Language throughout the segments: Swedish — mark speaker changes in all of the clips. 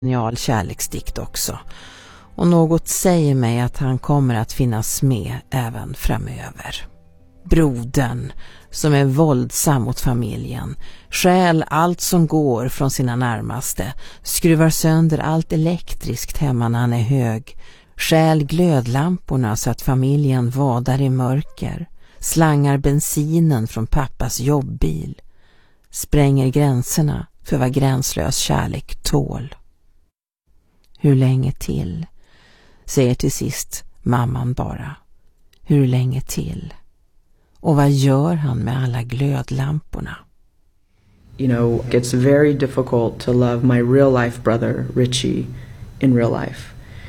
Speaker 1: genial kärleksdikt också. Och något säger mig att han kommer att finnas med även framöver. Brodern som är våldsam mot familjen, stjäl allt som går från sina närmaste, skruvar sönder allt elektriskt hemma när han är hög, stjäl glödlamporna så att familjen vadar i mörker, slangar bensinen från pappas jobbbil, spränger gränserna för vad gränslös kärlek tål. Hur länge till? Säger till sist mamman bara. Hur länge till? Och vad gör han med alla glödlamporna?
Speaker 2: You know, it's very difficult to love my real life brother, Richie, in real life.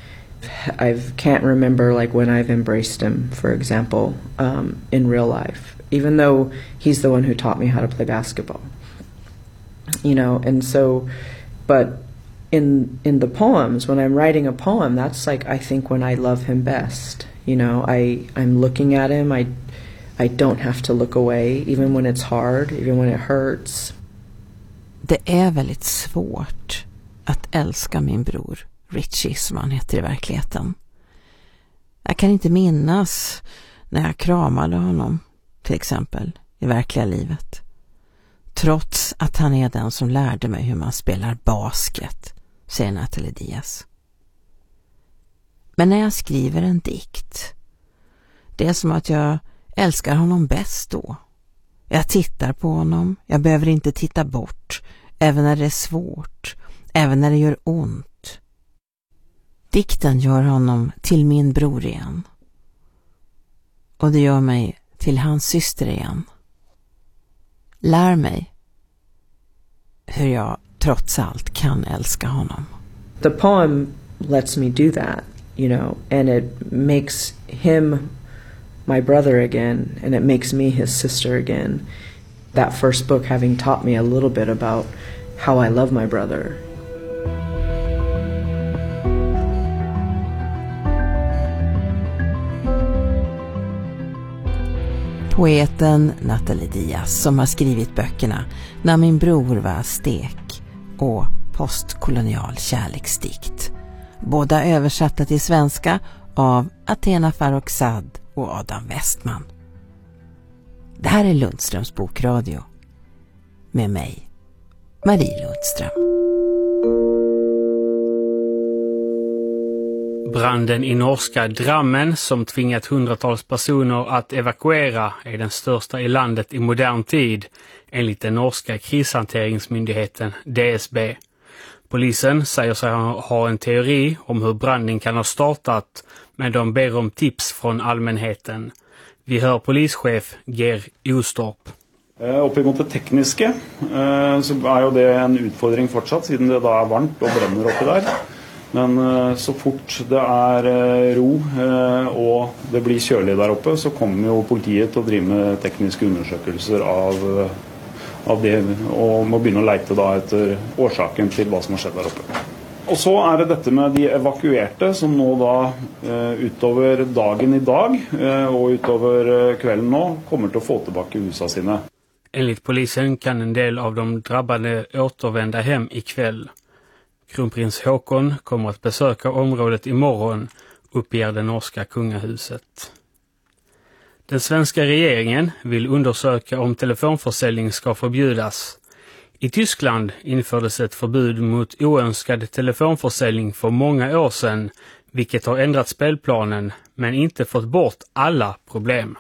Speaker 2: I can't remember like when I've embraced him, for example, in real life, even though he's the one who taught me how to play basketball. You know, and so, but in the poems, when I'm writing a poem, that's like I think when I love him best. You know, I'm looking at him. I don't have to look away, even when it's hard, even when it hurts.
Speaker 1: Det är väldigt svårt att älska min bror, Richie som han heter i verkligheten. Jag kan inte minnas när jag kramade honom, till exempel, i verkliga livet. Trots att han är den som lärde mig hur man spelar basket, säger Nathalie Diaz. Men när jag skriver en dikt, det är som att jag älskar honom bäst då. Jag tittar på honom, jag behöver inte titta bort, även när det är svårt, även när det gör ont. Dikten gör honom till min bror igen. Och det gör mig till hans syster igen. Lär mig hur jag trots allt kan älska honom.
Speaker 2: The poem lets me do that, you know, and it makes him my brother again, and it makes me his sister again. That first book having taught me a little bit about how I love my brother.
Speaker 1: Poeten Nathalie Diaz som har skrivit böckerna När min bror var stek och Postkolonial kärleksdikt. Båda översatta till svenska av Athena Farrokhzad och Adam Westman. Det här är Lundströms bokradio med mig, Marie Lundström.
Speaker 3: Branden i norska Drammen som tvingat hundratals personer att evakuera är den största i landet i modern tid, enligt den norska krishanteringsmyndigheten DSB. Polisen säger sig ha en teori om hur branden kan ha startat, men de ber om tips från allmänheten. Vi hör polischef Ger Ostorp.
Speaker 4: Oppimot det tekniske så är ju det en utfordring fortsatt, siden det da är varmt och bränner uppe där. Men så fort det är ro och det blir kjølig där uppe, så kommer ju politiet att driva med tekniska undersökelser av det och må begynne å leite da etter årsaken til hva som har skjedd der oppe. Og så är det dette med de evakuerte som nå da utover dagen i dag och utover kvällen nå kommer till att få tillbaka husa sine.
Speaker 3: Enligt polisen kan en del av de drabbade återvända hem ikväll. Kronprins Håkon kommer att besöka området imorgon, uppger det norska kungahuset. Den svenska regeringen vill undersöka om telefonförsäljning ska förbjudas. I Tyskland infördes ett förbud mot oönskad telefonförsäljning för många år sedan, vilket har ändrat spelplanen men inte fått bort alla problem.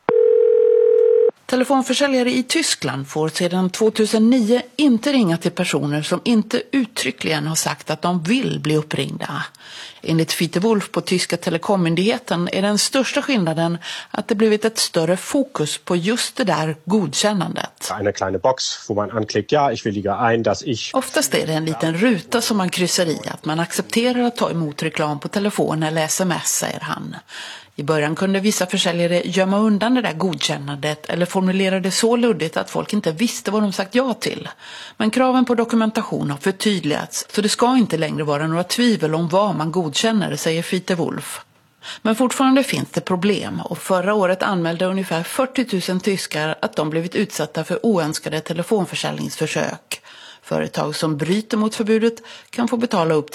Speaker 5: Telefonförsäljare i Tyskland får sedan 2009 inte ringa till personer som inte uttryckligen har sagt att de vill bli uppringda. Enligt Fiete Wolf på tyska telekommyndigheten är den största skillnaden att det blivit ett större fokus på just det där godkännandet.
Speaker 6: En kleine box hvor man anklickt ja, ich willige ein, dass ich.
Speaker 5: Oftast är det en liten ruta som man kryssar i att man accepterar att ta emot reklam på telefon eller sms, säger han. I början kunde vissa försäljare gömma undan det där godkännandet eller formulera det så luddigt att folk inte visste vad de sagt ja till. Men kraven på dokumentation har förtydligats, så det ska inte längre vara några tvivel om vad man godkänner, säger Fiete Wolf. Men fortfarande finns det problem, och förra året anmälde ungefär 40 000 tyskar att de blivit utsatta för oönskade telefonförsäljningsförsök. Företag som bryter mot förbudet kan få betala upp